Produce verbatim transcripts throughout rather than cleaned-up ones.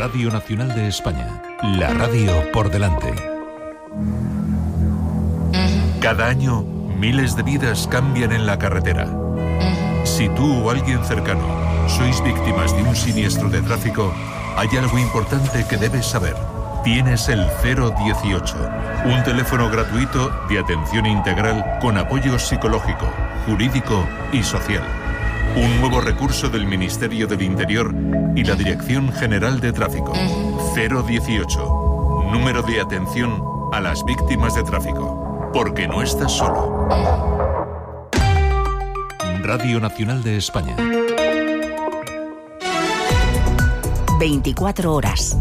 Radio Nacional de España, la radio por delante. Cada año, miles de vidas cambian en la carretera. Si tú o alguien cercano sois víctimas de un siniestro de tráfico, hay algo importante que debes saber. Tienes el cero dieciocho, un teléfono gratuito de atención integral con apoyo psicológico, jurídico y social. Un nuevo recurso del Ministerio del Interior y la Dirección General de Tráfico. cero dieciocho, número de atención a las víctimas de tráfico. Porque no estás solo. Radio Nacional de España. veinticuatro horas.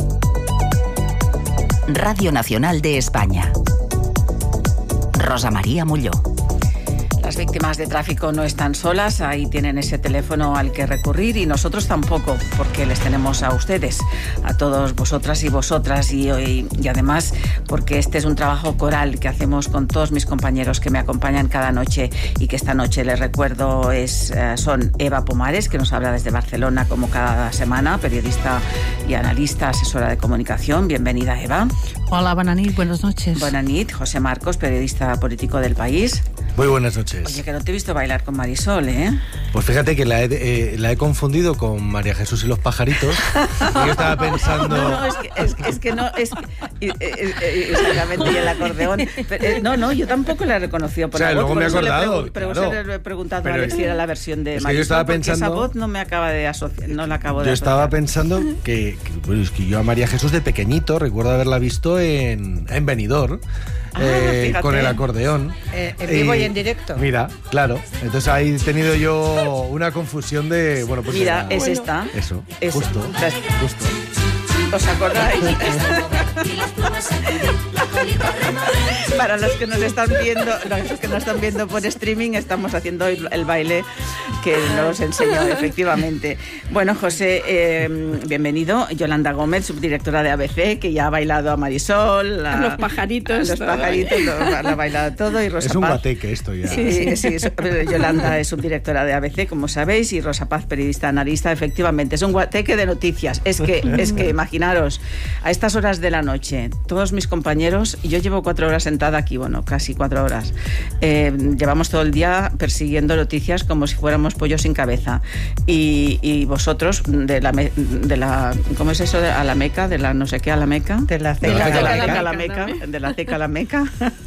Radio Nacional de España. Rosa María Molló. Las víctimas de tráfico no están solas, ahí tienen ese teléfono al que recurrir y nosotros tampoco, porque les tenemos a ustedes, a todos vosotras y vosotras y, y, y además porque este es un trabajo coral que hacemos con todos mis compañeros que me acompañan cada noche y que esta noche les recuerdo es, son Eva Pomares, que nos habla desde Barcelona como cada semana, periodista y analista, asesora de comunicación. Bienvenida, Eva. Hola, buenas noches, buenas noches. Buenas noches, José Marcos, periodista político del País. Muy buenas noches. Oye, que no te he visto bailar con Marisol, ¿eh? Pues fíjate que la he, eh, la he confundido con María Jesús y los pajaritos. Y yo estaba pensando... No, no, es que, es, es que no, es que, eh, eh, exactamente, y el acordeón. Pero, eh, no, no, yo tampoco la he reconocido por o sea, la voz. luego me he acordado. Le pero claro. se le he preguntado pero a ver si era la versión de es Marisol, que yo estaba porque pensando, esa voz no me acaba de asociar, no la acabo de Yo asociar. estaba pensando que, que, bueno, es que yo a María Jesús de pequeñito recuerdo haberla visto en, en Benidorm. Ah, eh, con el acordeón. Eh, en vivo eh, y en directo. Mira, claro. Entonces ahí he tenido yo una confusión de... Bueno, pues Mira, era, es bueno, esta. Eso, Es, justo, las, justo. ¿Os acordáis? Para los que nos están viendo, los que nos están viendo por streaming, estamos haciendo el, el baile que nos enseñó efectivamente. Bueno, José, eh, bienvenido. Yolanda Gómez, subdirectora de A B C, que ya ha bailado a Marisol, a, a los pajaritos, a los pajaritos, lo, lo ha bailado todo. Y Rosa Es un Paz, guateque esto ya. Sí, sí, sí, Yolanda es subdirectora de A B C, como sabéis, y Rosa Paz, periodista analista. Efectivamente, es un guateque de noticias. Es que, es que imaginaros, a estas horas de la noche, todos mis compañeros, y yo llevo cuatro horas sentada aquí, bueno, casi cuatro horas, eh, llevamos todo el día persiguiendo noticias como si fuéramos pollos sin cabeza. Y, y vosotros, de la, de la, ¿cómo es eso? De, a la Meca, de la no sé qué, a la Meca. De la De la, de la Meca Meca a la Meca, de la Ceca a la Meca.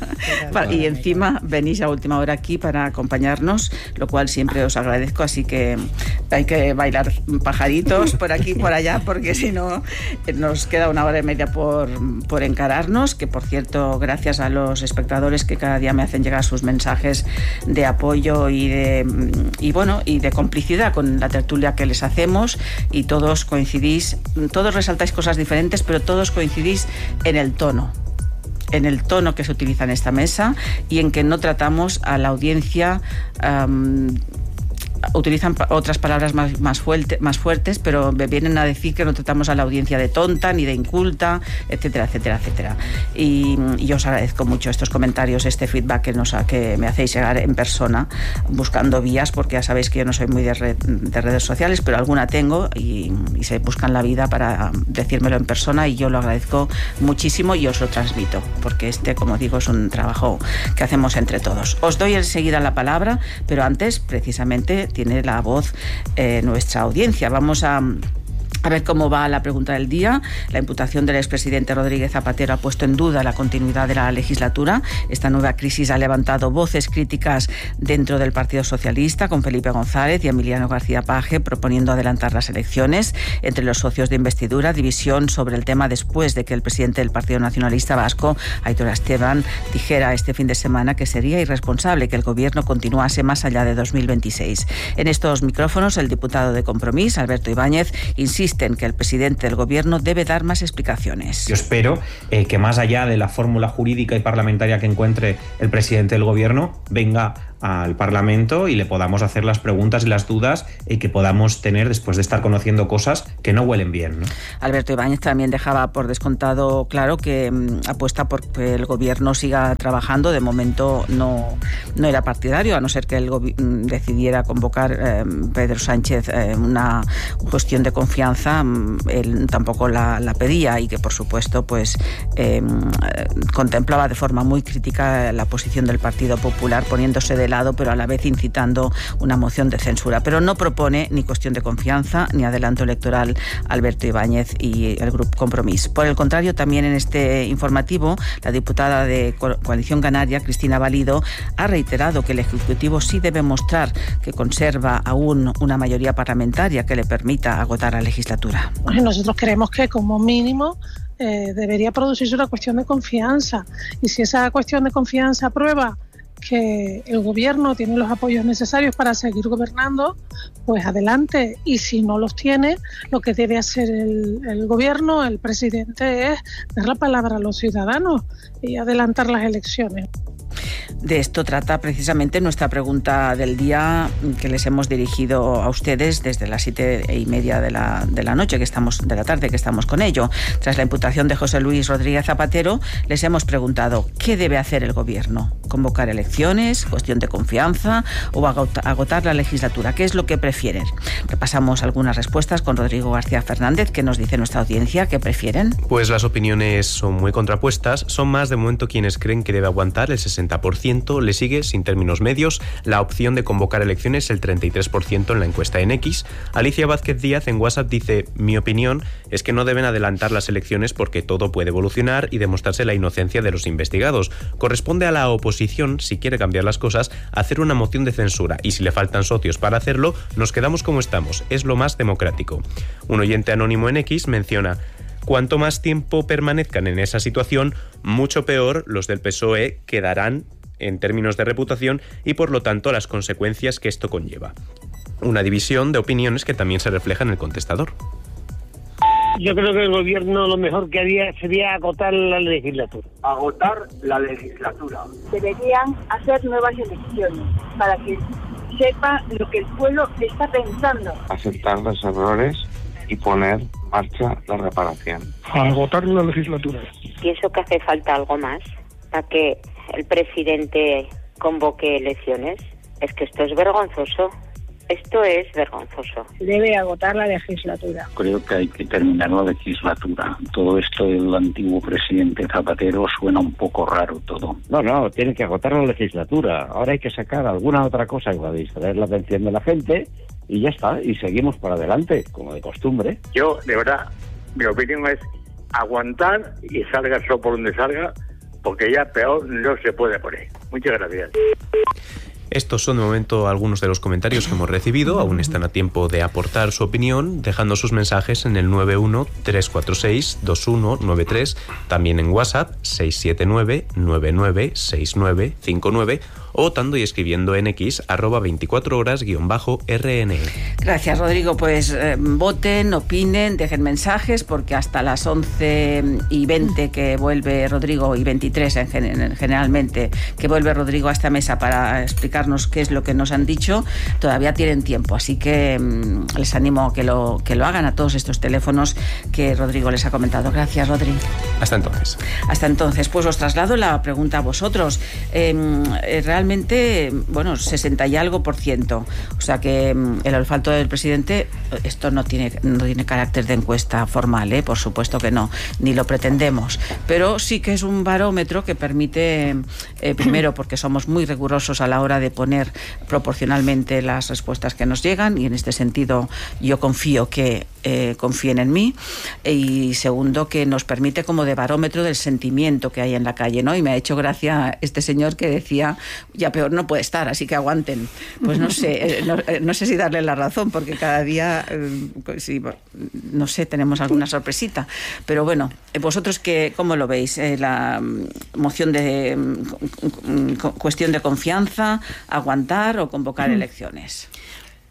Y encima venís a última hora aquí para acompañarnos, lo cual siempre os agradezco, así que hay que bailar pajaritos por aquí y por allá, porque si no nos queda una hora y media por, por encararnos, que por cierto, gracias a los espectadores que cada día me hacen llegar sus mensajes de apoyo y de, y bueno, y de complicidad con la tertulia que les hacemos, y todos coincidís, todos resaltáis cosas diferentes, pero todos coincidís en el tono. en el tono que se utiliza en esta mesa y en que no tratamos a la audiencia, um, utilizan otras palabras más, más, fuerte, más fuertes, pero me vienen a decir que no tratamos a la audiencia de tonta ni de inculta, etcétera, etcétera, etcétera. Y, y os agradezco mucho estos comentarios, este feedback que, nos, que me hacéis llegar en persona, buscando vías, porque ya sabéis que yo no soy muy de, red, de redes sociales, pero alguna tengo y, y se buscan la vida para decírmelo en persona, y yo lo agradezco muchísimo y os lo transmito, porque este, como digo, es un trabajo que hacemos entre todos. Os doy enseguida la palabra, pero antes, precisamente, tiene la voz eh, nuestra audiencia. Vamos a... A ver cómo va la pregunta del día. La imputación del expresidente Rodríguez Zapatero ha puesto en duda la continuidad de la legislatura. Esta nueva crisis ha levantado voces críticas dentro del Partido Socialista, con Felipe González y Emiliano García Paje proponiendo adelantar las elecciones. Entre los socios de investidura, división sobre el tema después de que el presidente del Partido Nacionalista Vasco, Aitor Esteban, dijera este fin de semana que sería irresponsable que el gobierno continuase más allá de dos mil veintiséis. En estos micrófonos, el diputado de Compromís, Alberto Ibáñez, insiste en que el presidente del gobierno debe dar más explicaciones. Yo espero eh, que más allá de la fórmula jurídica y parlamentaria que encuentre el presidente del gobierno, venga al Parlamento y le podamos hacer las preguntas y las dudas y que podamos tener después de estar conociendo cosas que no huelen bien, ¿no? Alberto Ibáñez también dejaba por descontado claro que mmm, apuesta por que el gobierno siga trabajando. De momento no, no era partidario, a no ser que él gobi- decidiera convocar eh, Pedro Sánchez eh, una cuestión de confianza, él tampoco la, la pedía, y que por supuesto pues eh, contemplaba de forma muy crítica la posición del Partido Popular, poniéndose de lado, pero a la vez incitando una moción de censura. Pero no propone ni cuestión de confianza ni adelanto electoral Alberto Ibáñez y el Grupo Compromís. Por el contrario, también en este informativo, la diputada de Coalición Canaria, Cristina Valido, ha reiterado que el Ejecutivo sí debe mostrar que conserva aún una mayoría parlamentaria que le permita agotar la legislatura. Nosotros creemos que como mínimo eh, debería producirse una cuestión de confianza, y si esa cuestión de confianza prueba que el gobierno tiene los apoyos necesarios para seguir gobernando, pues adelante, y si no los tiene, lo que debe hacer el, el gobierno, el presidente, es dar la palabra a los ciudadanos y adelantar las elecciones. De esto trata precisamente nuestra pregunta del día, que les hemos dirigido a ustedes desde las siete y media de la, de la noche, que estamos, de la tarde, que estamos con ello. Tras la imputación de José Luis Rodríguez Zapatero, les hemos preguntado ¿qué debe hacer el gobierno? ¿Convocar elecciones? ¿Cuestión de confianza? ¿O agotar la legislatura? ¿Qué es lo que prefieren? Repasamos algunas respuestas con Rodrigo García Fernández. ¿Qué nos dice nuestra audiencia? ¿Qué prefieren? Pues las opiniones son muy contrapuestas. Son más de momento quienes creen que debe aguantar, el sesenta por ciento. Le sigue, sin términos medios, la opción de convocar elecciones, el treinta y tres por ciento en la encuesta en X. Alicia Vázquez Díaz en WhatsApp dice: mi opinión es que no deben adelantar las elecciones porque todo puede evolucionar y demostrarse la inocencia de los investigados. Corresponde a la oposición, si quiere cambiar las cosas, hacer una moción de censura, y si le faltan socios para hacerlo, nos quedamos como estamos. Es lo más democrático. Un oyente anónimo en X menciona: cuanto más tiempo permanezcan en esa situación, mucho peor los del P S O E quedarán en términos de reputación y por lo tanto las consecuencias que esto conlleva. Una división de opiniones que también se refleja en el contestador. Yo creo que el gobierno lo mejor que haría sería agotar la legislatura. Agotar la legislatura. Deberían hacer nuevas elecciones para que sepa lo que el pueblo está pensando. Aceptar los errores y poner en marcha la reparación. Agotar la legislatura. Pienso que hace falta algo más para que el presidente convoque elecciones. Es que esto es vergonzoso. Esto es vergonzoso. Debe agotar la legislatura. Creo que hay que terminar la legislatura. Todo esto del antiguo presidente Zapatero suena un poco raro todo. No, no, tiene que agotar la legislatura. Ahora hay que sacar alguna otra cosa para distraer la atención de la gente y ya está, y seguimos para adelante, como de costumbre. Yo, de verdad, mi opinión es aguantar y salga eso por donde salga, porque ya peor no se puede poner. Muchas gracias. Estos son de momento algunos de los comentarios que hemos recibido. Aún están a tiempo de aportar su opinión dejando sus mensajes en el nueve uno tres cuatro seis dos uno nueve tres, también en WhatsApp seis siete nueve nueve nueve seis nueve cinco nueve, o votando y escribiendo en X arroba veinticuatro horas guión bajo R N. Gracias, Rodrigo. Pues eh, voten, opinen, dejen mensajes, porque hasta las once y veinte que vuelve Rodrigo, y veintitrés en gen- generalmente, que vuelve Rodrigo a esta mesa para explicarnos qué es lo que nos han dicho, todavía tienen tiempo. Así que mmm, les animo a que lo, que lo hagan a todos estos teléfonos que Rodrigo les ha comentado. Gracias, Rodrigo. Hasta entonces. Hasta entonces. Pues os traslado la pregunta a vosotros. Eh, realmente Realmente, bueno, sesenta y algo por ciento. O sea que el olfato del presidente, esto no tiene, no tiene carácter de encuesta formal, ¿eh? Por supuesto que no, ni lo pretendemos. Pero sí que es un barómetro que permite, eh, primero, porque somos muy rigurosos a la hora de poner proporcionalmente las respuestas que nos llegan, y en este sentido yo confío que eh, confíen en mí, y segundo, que nos permite como de barómetro del sentimiento que hay en la calle, ¿no? Y me ha hecho gracia este señor que decía: ya peor no puede estar, así que aguanten. Pues no sé, no, no sé si darle la razón, porque cada día, eh, sí, no sé, tenemos alguna sorpresita. Pero bueno, vosotros qué, ¿cómo lo veis? Eh, la moción de cuestión de confianza, aguantar o convocar elecciones.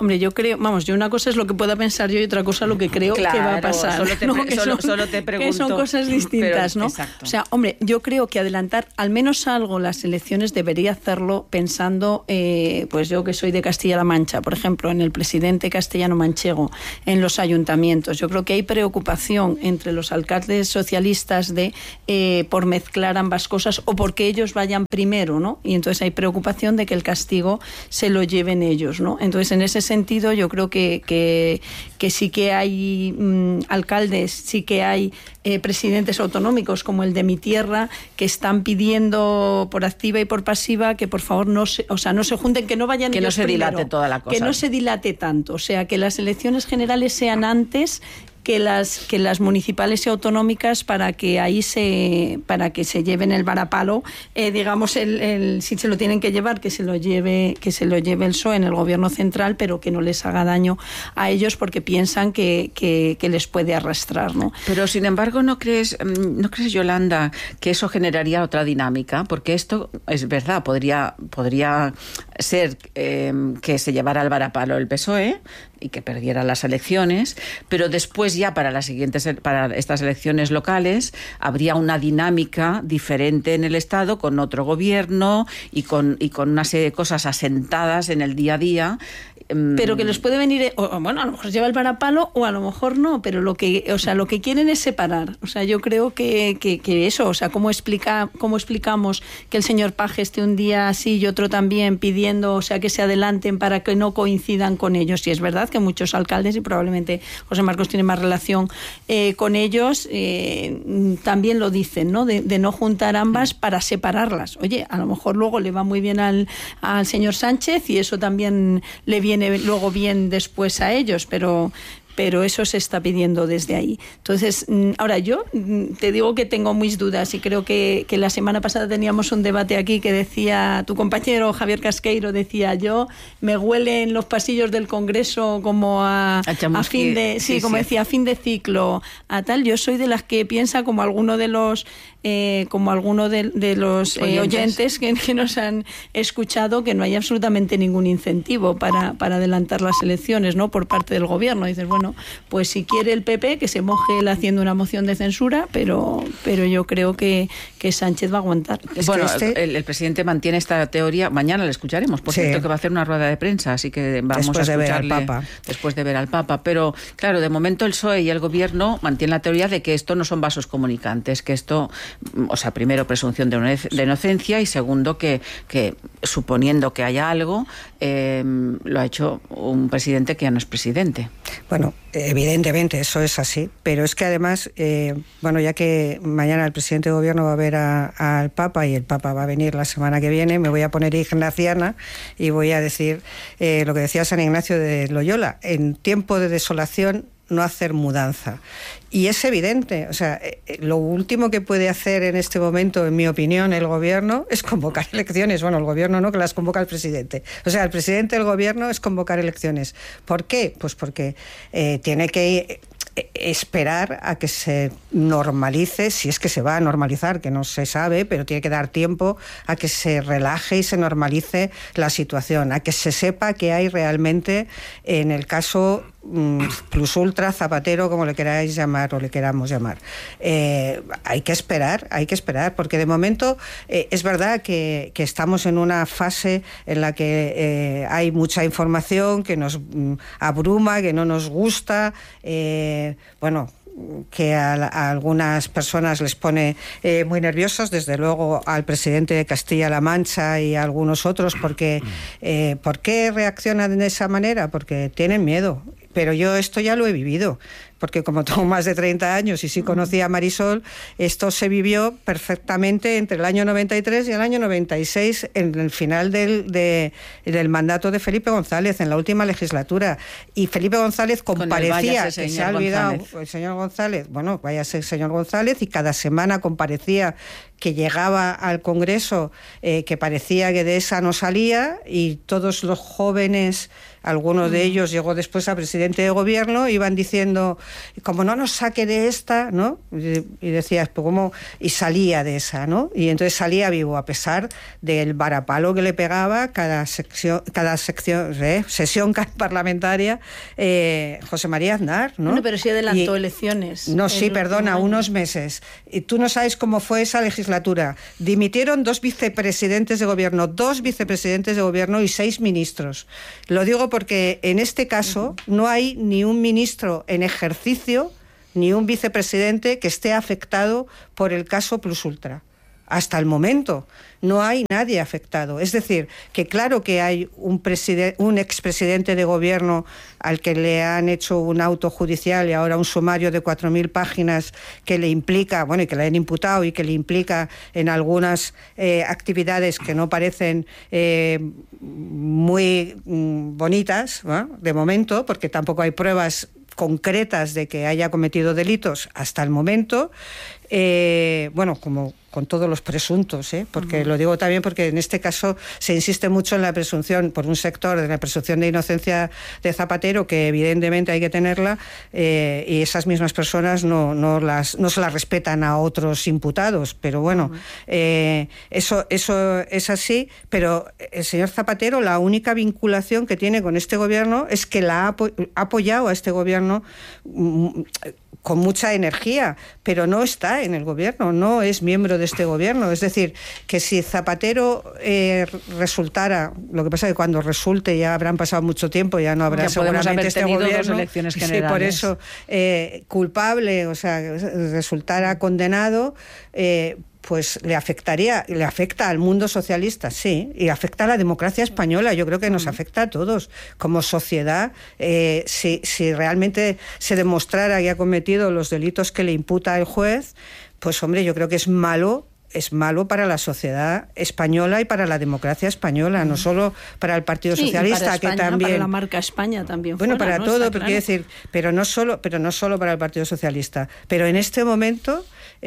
Hombre, yo creo, vamos, yo una cosa es lo que pueda pensar yo y otra cosa lo que creo claro, que va a pasar. Solo te, ¿no? pre- que solo, son, solo te pregunto. Que son cosas distintas, pero, ¿no? Exacto. O sea, hombre, yo creo que adelantar al menos algo las elecciones debería hacerlo pensando, eh, pues yo que soy de Castilla-La Mancha, por ejemplo, en el presidente castellano-manchego, en los ayuntamientos. Yo creo que hay preocupación entre los alcaldes socialistas de eh, por mezclar ambas cosas o porque ellos vayan primero, ¿no? Y entonces hay preocupación de que el castigo se lo lleven ellos, ¿no? Entonces, en ese sentido, yo creo que, que, que sí que hay mmm, alcaldes, sí que hay eh, presidentes autonómicos como el de mi tierra que están pidiendo por activa y por pasiva que por favor no se, o sea, no se junten, que no vayan que ellos no se primero, dilate toda la cosa. Que no se dilate tanto, o sea, que las elecciones generales sean antes que las que las municipales y autonómicas para que ahí se para que se lleven el varapalo, eh, digamos el, el si se lo tienen que llevar que se lo lleve que se lo lleve el P S O E en el gobierno central, pero que no les haga daño a ellos porque piensan que, que, que les puede arrastrar, ¿no? Pero sin embargo no crees no crees Yolanda que eso generaría otra dinámica, porque esto es verdad, podría podría ser eh, que se llevara el varapalo el P S O E y que perdiera las elecciones, pero después ya para las siguientes para estas elecciones locales habría una dinámica diferente en el Estado con otro gobierno y con y con una serie de cosas asentadas en el día a día. Pero que les puede venir, o, bueno, a lo mejor lleva el varapalo o a lo mejor no, pero lo que, o sea, lo que quieren es separar. O sea, yo creo que, que, que eso, o sea, cómo explica, cómo explicamos que el señor Paje esté un día así y otro también pidiendo, o sea, que se adelanten para que no coincidan con ellos. Y es verdad que muchos alcaldes, y probablemente José Marcos tiene más relación eh, con ellos, eh, también lo dicen, ¿no? De, de no juntar ambas para separarlas. Oye, a lo mejor luego le va muy bien al, al señor Sánchez y eso también le viene luego bien después a ellos, pero pero eso se está pidiendo desde ahí. Entonces, ahora yo te digo que tengo mis dudas y creo que, que la semana pasada teníamos un debate aquí que decía, tu compañero Javier Casqueiro decía, yo me huele en los pasillos del Congreso como a, a, a fin de, sí, sí, como sí. decía, a fin de ciclo, a tal. Yo soy de las que piensa como alguno de los Eh, como alguno de, de los eh, oyentes, oyentes que, que nos han escuchado, que no hay absolutamente ningún incentivo para, para adelantar las elecciones, ¿no? Por parte del gobierno. Dices, bueno, pues si quiere el P P que se moje él haciendo una moción de censura, pero, pero yo creo que, que Sánchez va a aguantar. Es bueno, que este... el, el presidente mantiene esta teoría, mañana le escucharemos, por sí. cierto que va a hacer una rueda de prensa, así que vamos después a escucharle de ver al Papa. después de ver al Papa, pero claro, de momento el P S O E y el gobierno mantienen la teoría de que esto no son vasos comunicantes, que esto, o sea, primero presunción de inocencia y segundo que, que suponiendo que haya algo, eh, lo ha hecho un presidente que ya no es presidente. Bueno, evidentemente eso es así, pero es que además, eh, bueno, ya que mañana el presidente de gobierno va a ver al Papa y el Papa va a venir la semana que viene, me voy a poner ignaciana y voy a decir eh, lo que decía San Ignacio de Loyola, en tiempo de desolación no hacer mudanza. Y es evidente, o sea, lo último que puede hacer en este momento, en mi opinión, el gobierno es convocar elecciones. Bueno, el gobierno no, que las convoca el presidente. O sea, el presidente del gobierno es convocar elecciones. ¿Por qué? Pues porque eh, tiene que esperar a que se normalice, si es que se va a normalizar, que no se sabe, pero tiene que dar tiempo a que se relaje y se normalice la situación, a que se sepa que hay realmente, en el caso mm, plus ultra, Zapatero, como le queráis llamar o le queramos llamar. Eh, hay que esperar, hay que esperar, porque de momento eh, es verdad que, que estamos en una fase en la que eh, hay mucha información que nos mm, abruma, que no nos gusta, eh, bueno, que a, a algunas personas les pone eh, muy nerviosos, desde luego al presidente de Castilla-La Mancha y a algunos otros, porque eh, ¿por qué reaccionan de esa manera? Porque tienen miedo. Pero yo esto ya lo he vivido, porque como tengo más de treinta años y sí conocí a Marisol, esto se vivió perfectamente entre el año noventa y tres y el año noventa y seis, en el final del, de, del mandato de Felipe González, en la última legislatura. Y Felipe González comparecía, que se ha olvidado, González. el señor González, bueno, váyase el señor González, y cada semana comparecía que llegaba al Congreso, eh, que parecía que de esa no salía, y todos los jóvenes, algunos de ellos llegó después a presidente de gobierno, iban diciendo como no nos saque de esta, ¿no? Y, y decías, pues cómo, y salía de esa, ¿no? Y entonces salía vivo, a pesar del varapalo que le pegaba cada sección, cada sección, ¿eh? sesión parlamentaria, eh, José María Aznar, ¿no? Bueno, pero sí adelantó y, elecciones. No, sí, perdona, unos meses. Y tú no sabes cómo fue esa legislatura. Dimitieron dos vicepresidentes de gobierno, dos vicepresidentes de gobierno y seis ministros. Lo digo porque en este caso no hay ni un ministro en ejercicio ni un vicepresidente que esté afectado por el caso Plus Ultra. Hasta el momento no hay nadie afectado. Es decir, que claro que hay un, preside- un expresidente de gobierno al que le han hecho un auto judicial y ahora un sumario de cuatro mil páginas que le implica, bueno, y que le han imputado y que le implica en algunas eh, actividades que no parecen eh, muy mm, bonitas, ¿no? De momento, porque tampoco hay pruebas concretas de que haya cometido delitos hasta el momento, eh, bueno, como con todos los presuntos, ¿eh? Porque uh-huh. lo digo también porque en este caso se insiste mucho en la presunción, por un sector de la presunción de inocencia de Zapatero, que evidentemente hay que tenerla, eh, y esas mismas personas no, no, las, no se las respetan a otros imputados, pero bueno, uh-huh. eh, eso, eso es así, pero el señor Zapatero, la única vinculación que tiene con este gobierno es que la ha, apo- ha apoyado a este gobierno mm, con mucha energía, pero no está en el gobierno, no es miembro de este gobierno. Es decir, que si Zapatero eh, resultara, lo que pasa es que cuando resulte ya habrán pasado mucho tiempo, ya no habrá ya seguramente este gobierno, dos elecciones generales. Sí, por eso, eh, culpable, o sea, resultara condenado, eh, pues le afectaría, le afecta al mundo socialista, sí, y afecta a la democracia española. Yo creo que nos afecta a todos como sociedad. Eh, si, si realmente se demostrara que ha cometido los delitos que le imputa el juez, pues hombre, yo creo que es malo es malo para la sociedad española y para la democracia española, no solo para el Partido sí, Socialista, para España, que también para la marca España también. Bueno, fuera, para ¿no? todo, Está pero claro. quiero decir, pero no solo, pero no solo para el Partido Socialista, pero en este momento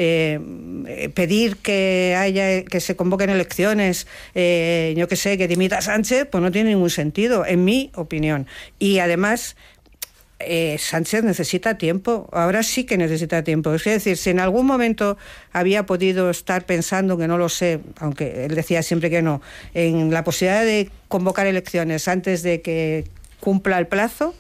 eh, pedir que haya, que se convoquen elecciones, eh, yo que sé, que dimita Sánchez, pues no tiene ningún sentido, en mi opinión. Y además Eh, Sánchez necesita tiempo, ahora sí que necesita tiempo. Es decir, si en algún momento había podido estar pensando, que no lo sé, aunque él decía siempre que no, en la posibilidad de convocar elecciones antes de que cumpla el plazo,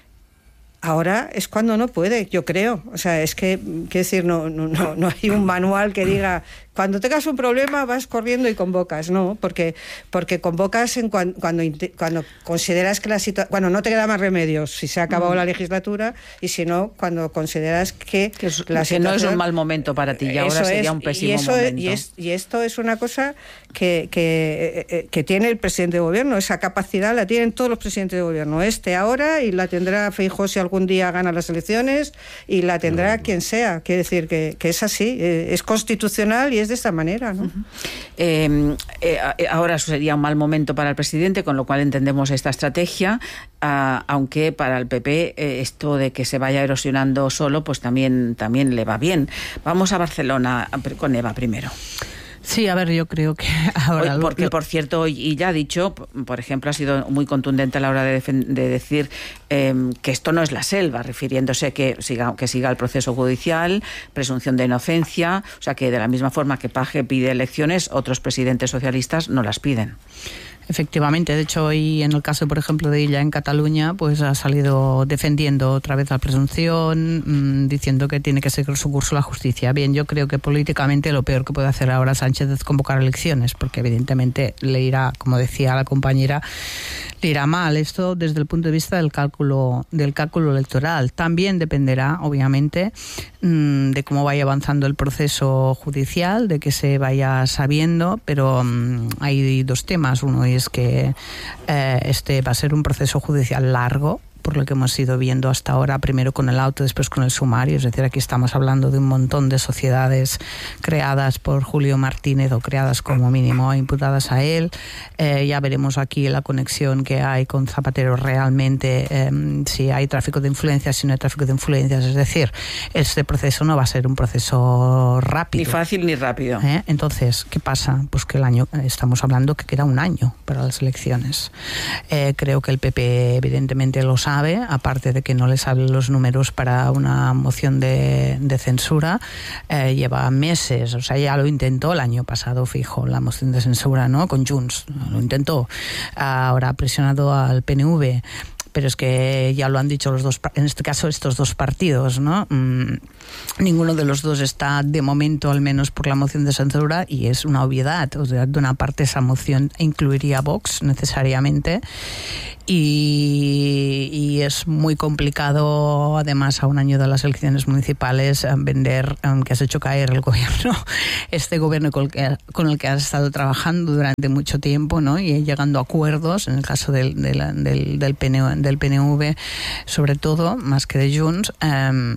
ahora es cuando no puede, yo creo. O sea, es que, quiero decir, no, no, no, no hay un manual que diga cuando tengas un problema vas corriendo y convocas, no, porque porque convocas en cuan, cuando cuando consideras que la situación, cuando no te queda más remedio, si se ha acabado mm. la legislatura, y si no, cuando consideras que, que, es, la que situación, no es un mal momento para ti, y ahora sería es, un pésimo y eso momento. Es, y, es, y esto es una cosa que, que, que tiene el presidente de gobierno, esa capacidad la tienen todos los presidentes de gobierno, este ahora, y la tendrá Feijóo si algún día gana las elecciones, y la tendrá no, quien sea. Quiere decir que, que es así, es constitucional y es de esta manera, ¿no? Uh-huh. eh, eh, ahora sería un mal momento para el presidente, con lo cual entendemos esta estrategia, uh, aunque para el P P eh, esto de que se vaya erosionando solo, pues también, también le va bien. Vamos a Barcelona con Eva primero. Sí, a ver, yo creo que ahora... Hoy, porque, lo... por cierto, y ya ha dicho, por ejemplo, ha sido muy contundente a la hora de, defen- de decir eh, que esto no es la selva, refiriéndose que siga, que siga el proceso judicial, presunción de inocencia, o sea que de la misma forma que Page pide elecciones, otros presidentes socialistas no las piden. Efectivamente, de hecho hoy en el caso, por ejemplo, de Illa en Cataluña, pues ha salido defendiendo otra vez la presunción, mmm, diciendo que tiene que seguir su curso la justicia. Bien, yo creo que políticamente lo peor que puede hacer ahora Sánchez es convocar elecciones, porque evidentemente le irá, como decía la compañera, le irá mal. Esto desde el punto de vista del cálculo, del cálculo electoral. También dependerá, obviamente, mmm, de cómo vaya avanzando el proceso judicial, de que se vaya sabiendo, pero mmm, hay dos temas. Uno es que eh, este va a ser un proceso judicial largo, por lo que hemos ido viendo hasta ahora, primero con el auto, después con el sumario. Es decir, aquí estamos hablando de un montón de sociedades creadas por Julio Martínez, o creadas como mínimo, imputadas a él. Eh, ya veremos aquí la conexión que hay con Zapatero realmente, eh, si hay tráfico de influencias, si no hay tráfico de influencias. Es decir, este proceso no va a ser un proceso rápido. Ni fácil ni rápido. ¿Eh? Entonces, ¿qué pasa? Pues que el año, estamos hablando que queda un año para las elecciones. Eh, creo que el P P evidentemente lo sabe, sabe, aparte de que no le saben los números para una moción de, de censura, eh, lleva meses, o sea, ya lo intentó el año pasado, fijo, la moción de censura, ¿no? Con Junts, lo intentó. Ahora ha presionado al P N V. Pero es que ya lo han dicho los dos, en este caso estos dos partidos, ¿no? Mm, ninguno de los dos está de momento, al menos por la moción de censura, y es una obviedad. O sea, de una parte esa moción incluiría a Vox necesariamente, y, y es muy complicado, además a un año de las elecciones municipales, vender que has hecho caer el gobierno, este gobierno con el que, con el que has estado trabajando durante mucho tiempo, ¿no? Y llegando a acuerdos, en el caso del, del, del, del P N V, del P N V, sobre todo, más que de Junts, eh,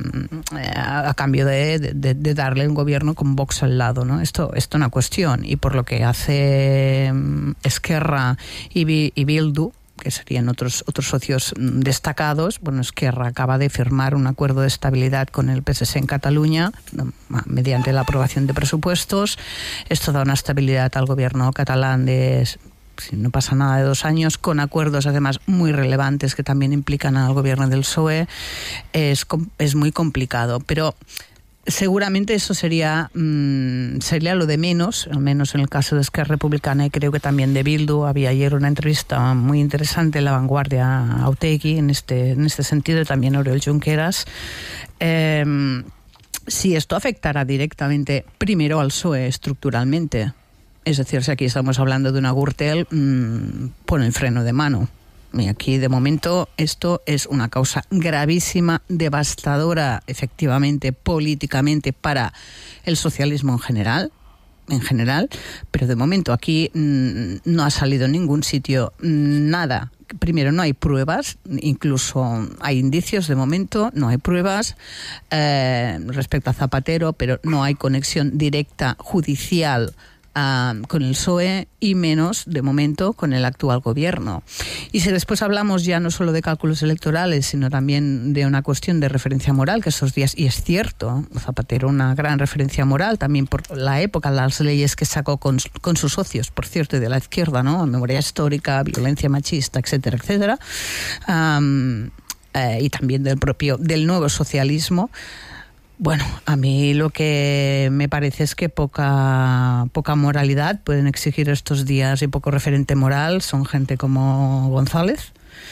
a cambio de, de, de darle un gobierno con Vox al lado, ¿no? Esto es una cuestión, y por lo que hace Esquerra y, y Bildu, que serían otros otros socios destacados, bueno, Esquerra acaba de firmar un acuerdo de estabilidad con el P S C en Cataluña mediante la aprobación de presupuestos. Esto da una estabilidad al gobierno catalán de, si no pasa nada, de dos años, con acuerdos además muy relevantes que también implican al gobierno del P S O E. Es, es muy complicado, pero seguramente eso sería mmm, sería lo de menos, al menos en el caso de Esquerra Republicana, y creo que también de Bildu. Había ayer una entrevista muy interesante en La Vanguardia a Otegi en este, en este sentido, también Oriol Junqueras. Eh, si esto afectará directamente primero al P S O E estructuralmente, es decir, si aquí estamos hablando de una Gürtel, mmm, pone el freno de mano. Y aquí, de momento, esto es una causa gravísima, devastadora, efectivamente, políticamente, para el socialismo en general, en general, pero de momento aquí mmm, no ha salido en ningún sitio nada. Primero, no hay pruebas, incluso hay indicios, de momento no hay pruebas eh, respecto a Zapatero, pero no hay conexión directa judicial Uh, con el P S O E, y menos de momento con el actual gobierno. Y si después hablamos ya no solo de cálculos electorales, sino también de una cuestión de referencia moral, que estos días, y es cierto, Zapatero una gran referencia moral también por la época, las leyes que sacó con, con sus socios, por cierto, de la izquierda, ¿no? Memoria histórica, violencia machista, etcétera, etcétera, um, eh, y también del propio, del nuevo socialismo. Bueno, a mí lo que me parece es que poca poca moralidad pueden exigir estos días, y poco referente moral. Son gente como González,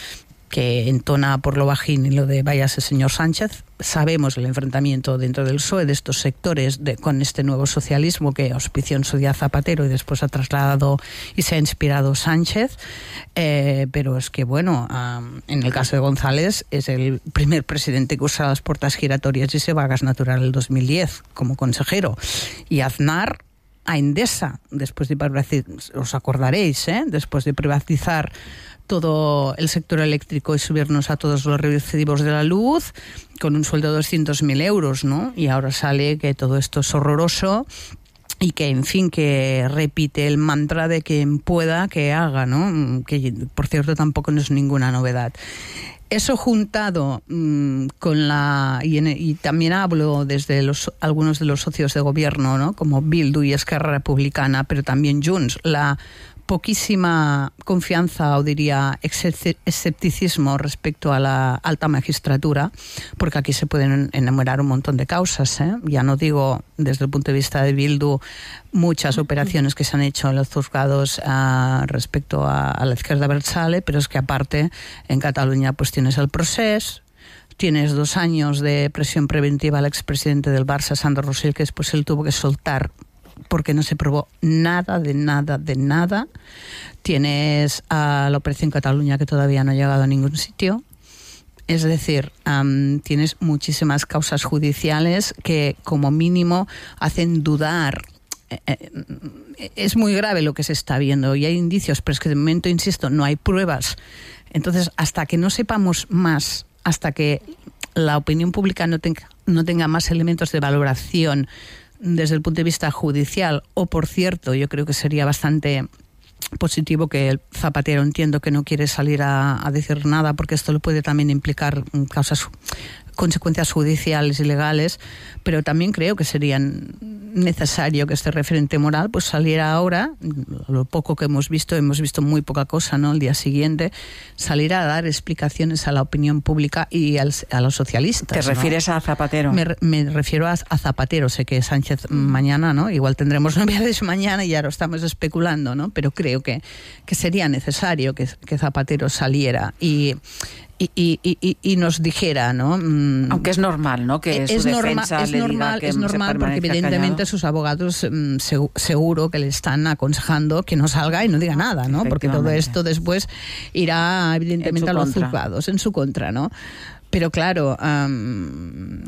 que entona por lo bajín y lo de váyase señor Sánchez. Sabemos el enfrentamiento dentro del P S O E de estos sectores de, con este nuevo socialismo que auspició en su día Zapatero y después ha trasladado y se ha inspirado Sánchez. Eh, pero es que, bueno, um, en el caso de González es el primer presidente que usa las puertas giratorias y se va a Gas Natural en el dos mil diez como consejero. Y Aznar a Endesa, después de privatizar, os acordaréis, ¿eh? después de privatizar todo el sector eléctrico y subirnos a todos los recibos de la luz con un sueldo de doscientos mil euros, ¿no? Y ahora sale que todo esto es horroroso y que, en fin, que repite el mantra de quien pueda que haga, ¿no? Que, por cierto, tampoco no es ninguna novedad. Eso juntado mmm, con la... Y, en, y también hablo desde los, algunos de los socios de gobierno, ¿no? Como Bildu y Esquerra Republicana, pero también Junts, la poquísima confianza, o diría escepticismo respecto a la alta magistratura, porque aquí se pueden enumerar un montón de causas, ¿eh? Ya no digo desde el punto de vista de Bildu muchas operaciones que se han hecho en los juzgados uh, respecto a, a la izquierda abertzale, pero es que aparte en Cataluña pues tienes el procés, tienes dos años de presión preventiva al expresidente del Barça, Sandro Rosell, que después él tuvo que soltar porque no se probó nada, de nada, de nada. Tienes a la Operación Cataluña, que todavía no ha llegado a ningún sitio. Es decir, um, tienes muchísimas causas judiciales que como mínimo hacen dudar. Eh, es muy grave lo que se está viendo y hay indicios, pero es que de momento, insisto, no hay pruebas. Entonces, hasta que no sepamos más, hasta que la opinión pública no tenga, no tenga más elementos de valoración desde el punto de vista judicial, o por cierto, yo creo que sería bastante positivo que el Zapatero, entiendo que no quiere salir a, a decir nada, porque esto le puede también implicar causas, consecuencias judiciales y legales, pero también creo que serían necesario que este referente moral pues saliera ahora, lo poco que hemos visto, hemos visto muy poca cosa, ¿no? El día siguiente, saliera a dar explicaciones a la opinión pública y al, a los socialistas. ¿Te refieres ¿no? a Zapatero? Me, me refiero a, a Zapatero, sé que Sánchez mañana, ¿no? Igual tendremos novedades mañana y ya lo estamos especulando, ¿no? Pero creo que, que sería necesario que, que Zapatero saliera y Y, y, y, y nos dijera, ¿no? Aunque es normal, ¿no? Que es su normal, defensa es le normal, diga que es normal porque evidentemente callado. sus abogados mmm, seguro que le están aconsejando que no salga y no diga nada, ¿no? Porque todo esto después irá evidentemente a los contra. juzgados, en su contra, ¿no? Pero claro, um,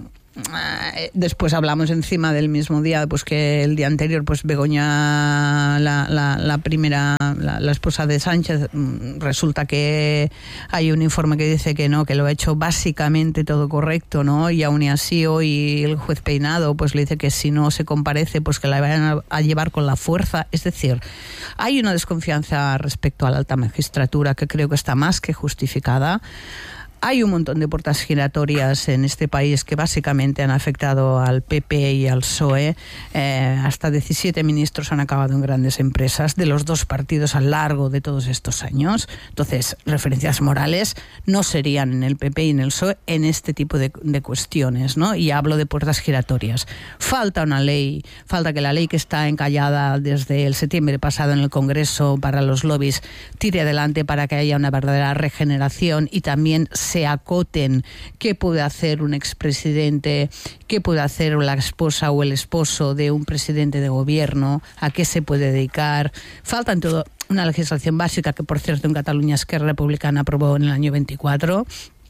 después hablamos encima del mismo día, pues que el día anterior, pues Begoña, la, la, la primera, la, la esposa de Sánchez, resulta que hay un informe que dice que no, que lo ha hecho básicamente todo correcto, ¿no? Y aún así hoy el juez Peinado, pues le dice que si no se comparece, pues que la vayan a, a llevar con la fuerza. Es decir, hay una desconfianza respecto a la alta magistratura que creo que está más que justificada. Hay un montón de puertas giratorias en este país que básicamente han afectado al P P y al P S O E. Eh, hasta diecisiete ministros han acabado en grandes empresas de los dos partidos a lo largo de todos estos años. Entonces, referencias morales no serían en el P P y en el P S O E en este tipo de, de cuestiones, ¿no? Y hablo de puertas giratorias. Falta una ley, falta que la ley que está encallada desde el septiembre pasado en el Congreso para los lobbies tire adelante para que haya una verdadera regeneración y también se acoten qué puede hacer un expresidente, qué puede hacer la esposa o el esposo de un presidente de gobierno, a qué se puede dedicar. Falta en todo una legislación básica que, por cierto, en Cataluña Esquerra Republicana aprobó en el año veinticuatro.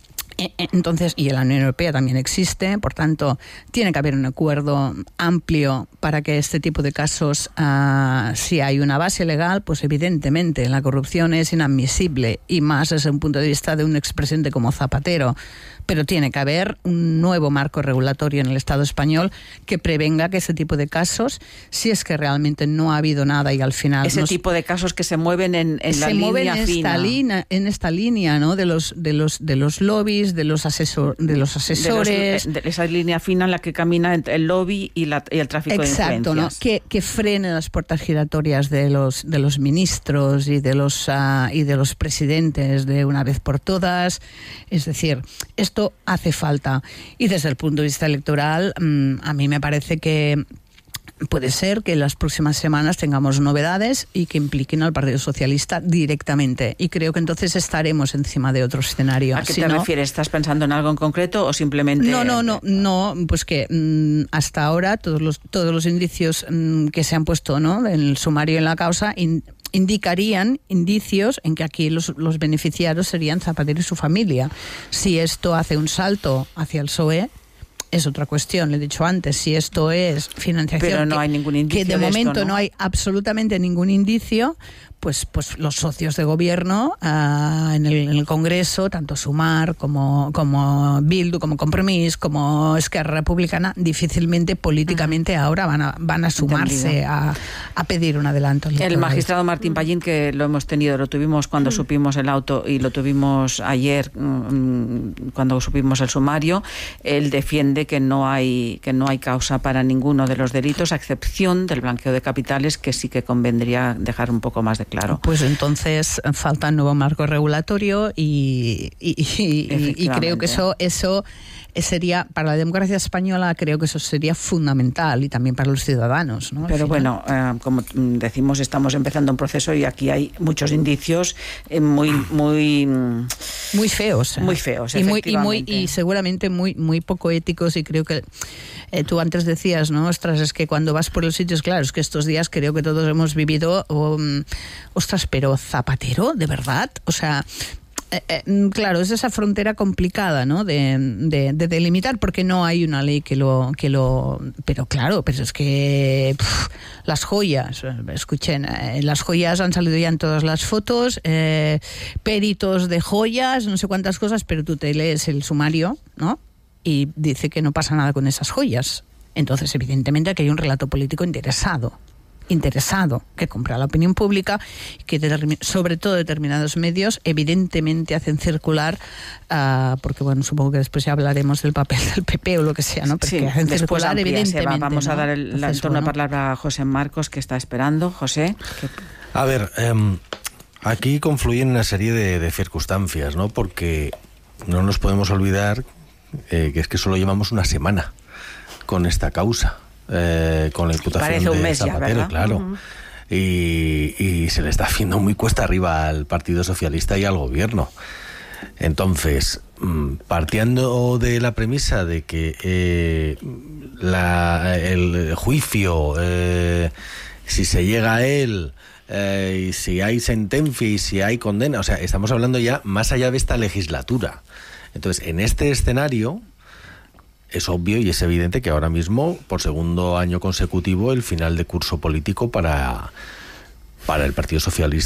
Entonces, y en la Unión Europea también existe, por tanto, tiene que haber un acuerdo amplio para que este tipo de casos, uh, si hay una base legal, pues evidentemente la corrupción es inadmisible, y más desde un punto de vista de un expresidente como Zapatero. Pero tiene que haber un nuevo marco regulatorio en el Estado español que prevenga que ese tipo de casos, si es que realmente no ha habido nada y al final... Ese nos, tipo de casos que se mueven en, en la línea en fina. Esta línea, en esta línea, ¿no? De los, de los, de los lobbies, de los, asesor, de los asesores... De, los, de esa línea fina en la que camina entre el lobby y, la, y el tráfico Exacto, de ¿no? influencias. Que, que frene las puertas giratorias de los, de los ministros y de los, uh, y de los presidentes de una vez por todas. Es decir, esto hace falta. Y desde el punto de vista electoral, mmm, a mí me parece que puede ser que en las próximas semanas tengamos novedades y que impliquen al Partido Socialista directamente. Y creo que entonces estaremos encima de otro escenario. ¿A qué si te no, refieres? ¿Estás pensando en algo en concreto o simplemente...? No, no, no, no, pues que mmm, hasta ahora todos los, todos los indicios mmm, que se han puesto, ¿no?, en el sumario en la causa... In, indicarían indicios en que aquí los, los beneficiarios serían Zapatero y su familia. Si esto hace un salto hacia el P S O E, es otra cuestión. Le he dicho antes, si esto es financiación... Pero no que, hay ningún indicio que de, de momento esto, ¿no? no hay absolutamente ningún indicio, pues, pues los socios de gobierno uh, en, el, en el Congreso, tanto Sumar como, como Bildu, como Compromís, como Esquerra Republicana, difícilmente políticamente uh-huh. ahora van a, van a sumarse a, a pedir un adelanto electoral. El magistrado Martín Pallín, que lo hemos tenido, lo tuvimos cuando uh-huh. supimos el auto y lo tuvimos ayer um, cuando supimos el sumario, él defiende que no hay que no hay causa para ninguno de los delitos, a excepción del blanqueo de capitales, que sí que convendría dejar un poco más de claro. Pues entonces falta un nuevo marco regulatorio y, y, y, y creo que eso eso sería, para la democracia española, creo que eso sería fundamental, y también para los ciudadanos, ¿no? Pero bueno, eh, como decimos, estamos empezando un proceso y aquí hay muchos indicios eh, muy muy muy feos, ¿eh? muy feos, y muy y muy y seguramente muy muy poco éticos. Y creo que eh, tú antes decías, no, ostras, es que cuando vas por los sitios, claro, es que estos días creo que todos hemos vivido, um, ostras, pero Zapatero, ¿de verdad? O sea, Eh, eh, claro, es esa frontera complicada, ¿no?, de, de, de delimitar, porque no hay una ley que lo que lo pero claro, pero es que pff, las joyas, escuchen, eh, las joyas han salido ya en todas las fotos, eh, peritos de joyas, no sé cuántas cosas, pero tú te lees el sumario, ¿no?, y dice que no pasa nada con esas joyas. Entonces, evidentemente, aquí hay un relato político interesado. interesado que compra la opinión pública, que sobre todo determinados medios evidentemente hacen circular, uh, porque bueno, supongo que después ya hablaremos del papel del P P o lo que sea, ¿no? Pero sí, que hacen después circular evidentemente. Va. Vamos ¿no? a dar el, Entonces, el turno bueno. de palabra a José Marcos, que está esperando. José. ¿qué? A ver, eh, aquí confluyen una serie de, de circunstancias, ¿no? Porque no nos podemos olvidar eh, que es que solo llevamos una semana con esta causa. Eh, con la imputación Parece un de mes Zapatero, ya, claro. Uh-huh. y, y se le está haciendo muy cuesta arriba al Partido Socialista y al gobierno. Entonces, partiendo de la premisa de que eh, la, el juicio, eh, si se llega a él, eh, y si hay sentencia y si hay condena, o sea, estamos hablando ya más allá de esta legislatura. Entonces, en este escenario es obvio y es evidente que ahora mismo, por segundo año consecutivo, el final de curso político para, para el Partido Socialista